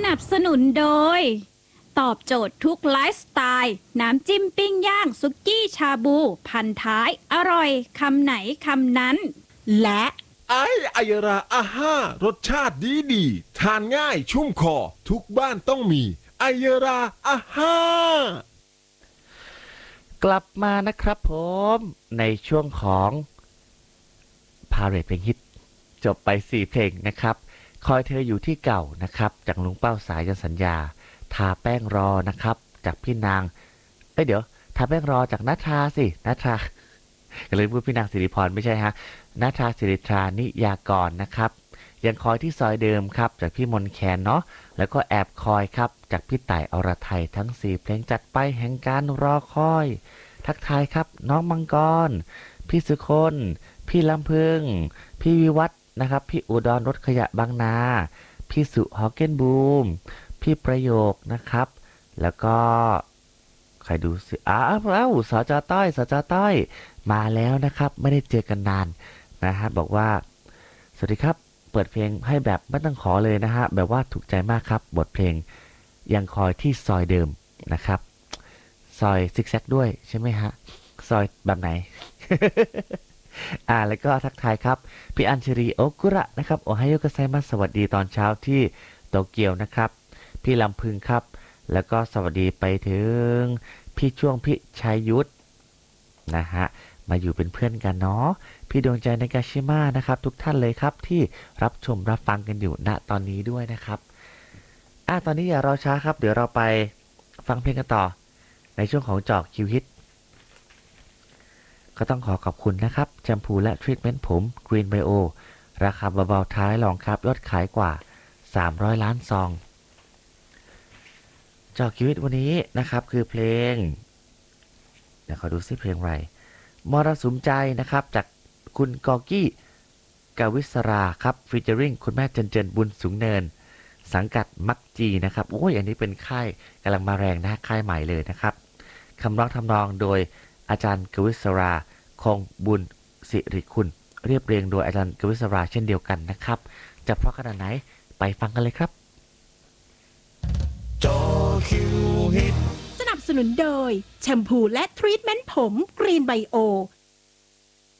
นับสนุนโดยตอบโจทย์ทุกไลฟ์สไตล์น้ำจิ้มปิ้งย่างสุกี้ชาบูพันท้ายอร่อยคำไหนคำนั้นและไอยราอาห้ารสชาติดีทานง่ายชุ่มคอทุกบ้านต้องมีไอยราอาห้ากลับมานะครับผมในช่วงของพาเรทเพลงฮิตจบไป4เพลงนะครับคอยเธออยู่ที่เก่านะครับจากลุงเป้าสายันสัญญาทาแป้งรอนะครับจากพี่นางเดี๋ยวทาแป้งรอจากนัทราสินัทราก็เลยพูดพี่นางสิริพรไม่ใช่ฮะนัทราสิริธรานิยากรนะครับยังคอยที่ซอยเดิมครับจากพี่มนแคนเนาะแล้วก็แอบคอยครับจากพี่ต่ายอรไทยทั้ง4เพลงจัดไปแห่งการรอคอยทักทายครับน้องมังกรพี่สุคนพี่ลำพึงพี่วิวัฒน์นะครับพี่อุดรรถขยะบางนาพี่สุฮอกเกนบูมพี่ประโยคนะครับแล้วก็ใครดูสิสจต้อยสจต้อยมาแล้วนะครับไม่ได้เจอกันนานนะฮะบอกว่าสวัสดีครับเปิดเพลงให้แบบไม่ต้องขอเลยนะฮะแบบว่าถูกใจมากครับบทเพลงยังคอยที่ซอยเดิมนะครับซอยซิกแซกด้วยใช่ไหมฮะซอยแบบไหน แล้วก็ทักทายครับพี่อัญชรีโอกุระนะครับโอไฮโอกัสไซมัสสวัสดีตอนเช้าที่โตเกียวนะครับพี่ลำพึงครับแล้วก็สวัสดีไปถึงพี่ช่วงพี่ชัยยุทธนะฮะมาอยู่เป็นเพื่อนกันเนาะพี่ดวงใจในกาชิมะนะครับทุกท่านเลยครับที่รับชมรับฟังกันอยู่ณตอนนี้ด้วยนะครับตอนนี้อย่ารอช้าครับเดี๋ยวเราไปฟังเพลงกันต่อในช่วงของเจาะคิวฮิตก็ต้องขอขอบคุณนะครับแชมพูและทรีทเมนต์ผม Green Bio ราคาเบาๆท้ายลองครับยอดขายกว่า300ล้านซองเจาะคิวฮิตวันนี้นะครับคือเพลงเดี๋ยวขอดูซิเพลงอะไรมรสุมใจนะครับจากคุณกอกี้กาวิศราครับฟีเจอริงคุณแม่เจนบุญสูงเนินสังกัดมักจีนะครับอันนี้เป็นค่ายกำลังมาแรงนะค่ายใหม่เลยนะครับคำร้องทำนองโดยอาจารย์กวิศราคงบุญสิริคุณเรียบเรียงโดยอาจารย์กวิศราเช่นเดียวกันนะครับจะเพราะขนาดไหนไปฟังกันเลยครับจอคิวฮิตสนับสนุนโดยแชมพูและทรีทเมนต์ผม Green Bio